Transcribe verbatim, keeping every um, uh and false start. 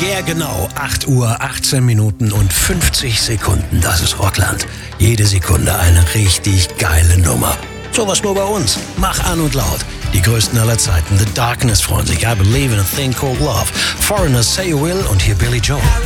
Ja, yeah, genau. acht Uhr, achtzehn Minuten und fünfzig Sekunden. Das ist Rockland. Jede Sekunde eine richtig geile Nummer. Sowas nur bei uns. Mach an und laut. Die größten aller Zeiten. The Darkness freuen sich. I Believe in a Thing Called Love. Foreigners, Say You Will und hier Billy Joel.